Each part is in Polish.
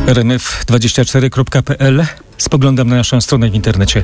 rmf24.pl. Spoglądam na naszą stronę w internecie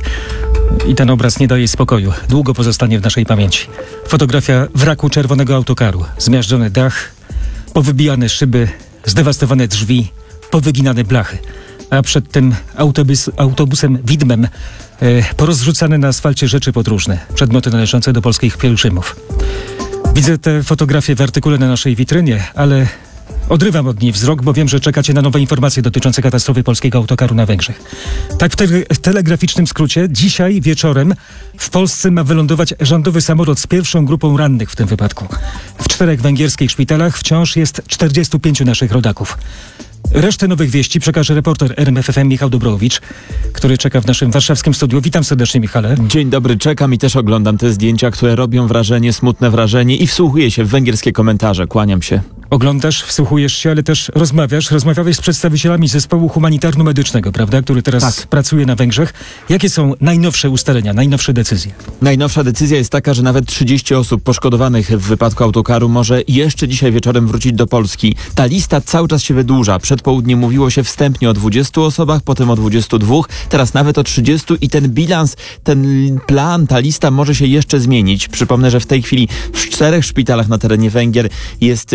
i ten obraz nie daje spokoju. Długo pozostanie w naszej pamięci. Fotografia wraku czerwonego autokaru. Zmiażdżony dach, powybijane szyby, zdewastowane drzwi, powyginane blachy. A przed tym autobusem widmem porozrzucane na asfalcie rzeczy podróżne. Przedmioty należące do polskich pielgrzymów. Widzę te fotografie w artykule na naszej witrynie, ale odrywam od niej wzrok, bo wiem, że czekacie na nowe informacje dotyczące katastrofy polskiego autokaru na Węgrzech. Tak w telegraficznym skrócie, dzisiaj wieczorem w Polsce ma wylądować rządowy samolot z pierwszą grupą rannych w tym wypadku. W 4 węgierskich szpitalach wciąż jest 45 naszych rodaków. Resztę nowych wieści przekaże reporter RMFFM Michał Dobrowicz, który czeka w naszym warszawskim studiu. Witam serdecznie, Michale. Dzień dobry, czekam i też oglądam te zdjęcia, które robią wrażenie, smutne wrażenie i wsłuchuję się w węgierskie komentarze. Kłaniam się. Oglądasz, wsłuchujesz się, ale też rozmawiasz. Rozmawiałeś z przedstawicielami zespołu humanitarno-medycznego, prawda, który teraz pracuje na Węgrzech. Jakie są najnowsze ustalenia, najnowsze decyzje? Najnowsza decyzja jest taka, że nawet 30 osób poszkodowanych w wypadku autokaru może jeszcze dzisiaj wieczorem wrócić do Polski. Ta lista cały czas się wydłuża. Przed południem mówiło się wstępnie o 20 osobach, potem o 22, teraz nawet o 30 i ten bilans, ten plan, ta lista może się jeszcze zmienić. Przypomnę, że w tej chwili w 4 szpitalach na terenie Węgier jest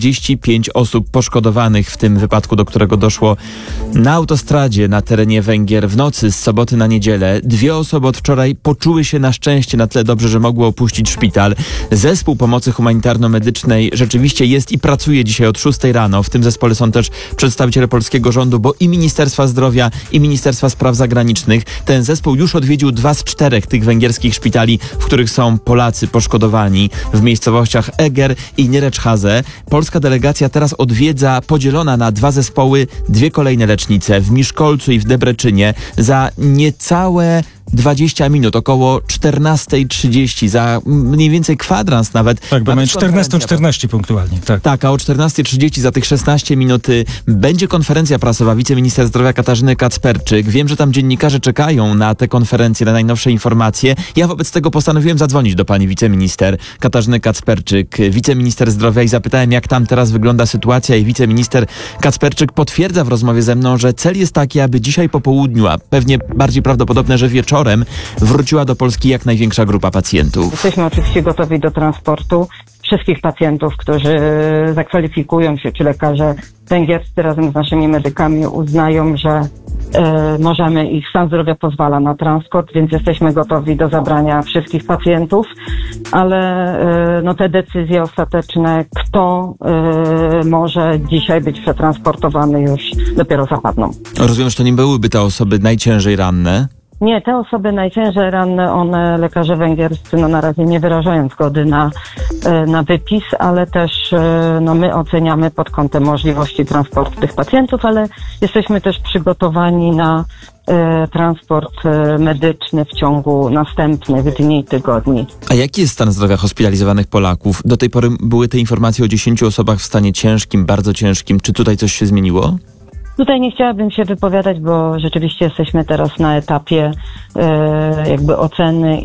45 osób poszkodowanych w tym wypadku, do którego doszło na autostradzie na terenie Węgier w nocy z soboty na niedzielę. 2 osoby od wczoraj poczuły się na szczęście na tyle dobrze, że mogły opuścić szpital. Zespół pomocy humanitarno-medycznej rzeczywiście jest i pracuje dzisiaj od 6 rano. W tym zespole są też przedstawiciele polskiego rządu, bo i Ministerstwa Zdrowia, i Ministerstwa Spraw Zagranicznych. Ten zespół już odwiedził 2 z 4 tych węgierskich szpitali, w których są Polacy poszkodowani w miejscowościach Eger i Nyíregyháza. Polska delegacja teraz odwiedza, podzielona na 2 zespoły, 2 kolejne lecznice w Miszkolcu i w Debreczynie za niecałe 20 minut, około 14:30, za mniej więcej kwadrans nawet. Tak, bo mamy 14:14 punktualnie. Tak, a o 14:30 za tych 16 minut będzie konferencja prasowa wiceminister zdrowia Katarzyny Kacperczyk. Wiem, że tam dziennikarze czekają na tę konferencję, na najnowsze informacje. Ja wobec tego postanowiłem zadzwonić do pani wiceminister Katarzyny Kacperczyk, wiceminister zdrowia i zapytałem, jak tam teraz wygląda sytuacja i wiceminister Kacperczyk potwierdza w rozmowie ze mną, że cel jest taki, aby dzisiaj po południu, a pewnie bardziej prawdopodobne, że wieczorem wróciła do Polski jak największa grupa pacjentów. Jesteśmy oczywiście gotowi do transportu wszystkich pacjentów, którzy zakwalifikują się, czy lekarze węgierscy razem z naszymi medykami uznają, że możemy, ich stan zdrowia pozwala na transport, więc jesteśmy gotowi do zabrania wszystkich pacjentów, ale te decyzje ostateczne, kto może dzisiaj być przetransportowany, już dopiero zapadną. Rozumiem, że to nie byłyby te osoby najciężej ranne? Nie, te osoby najciężej ranne, one, lekarze węgierscy, na razie nie wyrażają zgody na wypis, ale też my oceniamy pod kątem możliwości transportu tych pacjentów, ale jesteśmy też przygotowani na transport medyczny w ciągu następnych dni, tygodni. A jaki jest stan zdrowia hospitalizowanych Polaków? Do tej pory były te informacje o 10 osobach w stanie ciężkim, bardzo ciężkim. Czy tutaj coś się zmieniło? Tutaj nie chciałabym się wypowiadać, bo rzeczywiście jesteśmy teraz na etapie jakby oceny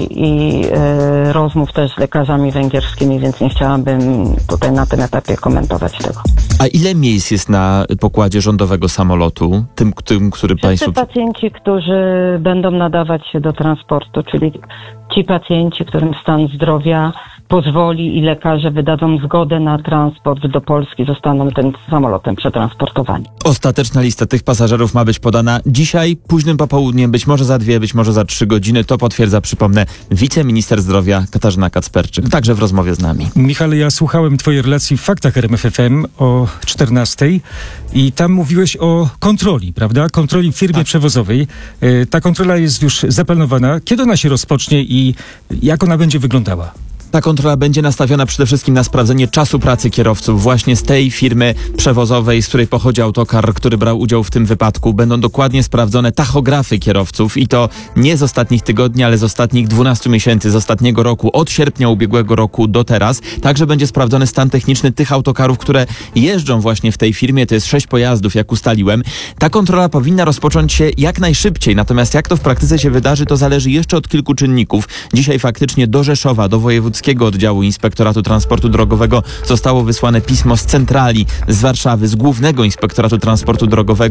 i rozmów też z lekarzami węgierskimi, więc nie chciałabym tutaj na tym etapie komentować tego. A ile miejsc jest na pokładzie rządowego samolotu? Tym który państwo... Pacjenci, którzy będą nadawać się do transportu, czyli ci pacjenci, którym stan zdrowia pozwoli i lekarze wydadzą zgodę na transport do Polski, zostaną tym samolotem przetransportowani. Ostateczna lista tych pasażerów ma być podana dzisiaj, późnym popołudniem, być może za 2, być może za 3 godziny. To potwierdza, przypomnę, wiceminister zdrowia Katarzyna Kacperczyk, także w rozmowie z nami. Michale, ja słuchałem twojej relacji w Faktach RMFFM o 14:00 i tam mówiłeś o kontroli, prawda? Kontroli w firmie przewozowej. Ta kontrola jest już zaplanowana. Kiedy ona się rozpocznie i jak ona będzie wyglądała? Ta kontrola będzie nastawiona przede wszystkim na sprawdzenie czasu pracy kierowców właśnie z tej firmy przewozowej, z której pochodzi autokar, który brał udział w tym wypadku. Będą dokładnie sprawdzone tachografy kierowców i to nie z ostatnich tygodni, ale z ostatnich 12 miesięcy, z ostatniego roku, od sierpnia ubiegłego roku do teraz. Także będzie sprawdzony stan techniczny tych autokarów, które jeżdżą właśnie w tej firmie. To jest 6 pojazdów, jak ustaliłem. Ta kontrola powinna rozpocząć się jak najszybciej, natomiast jak to w praktyce się wydarzy, to zależy jeszcze od kilku czynników. Dzisiaj faktycznie do Rzeszowa, do wojewódzkiego oddziału Inspektoratu Transportu Drogowego zostało wysłane pismo z centrali, z Warszawy, z Głównego Inspektoratu Transportu Drogowego